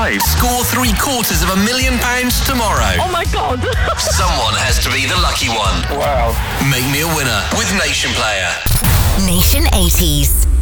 5. Score £750,000 tomorrow. Oh my God. Someone has to be the lucky one. Wow. Make me a winner with Nation Player. Nation 80s.